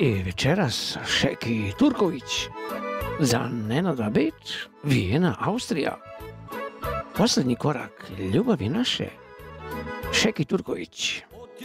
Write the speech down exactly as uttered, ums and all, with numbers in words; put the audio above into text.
I večeras Šeki Turković za Nenada Beč, Vijena, Austrija. Posljednji korak ljubavi naše. Šeki Turković.